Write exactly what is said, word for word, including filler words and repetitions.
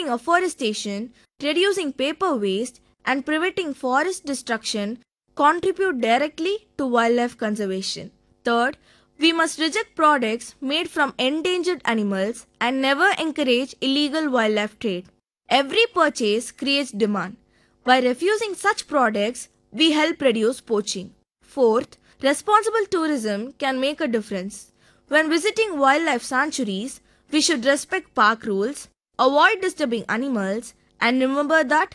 avoiding afforestation, reducing paper waste, and preventing forest destruction contribute directly to wildlife conservation. Third, we must reject products made from endangered animals and never encourage illegal wildlife trade. Every purchase creates demand. By refusing such products, we help reduce poaching. Fourth, responsible tourism can make a difference. When visiting wildlife sanctuaries, we should respect park rules, avoid disturbing animals, and remember that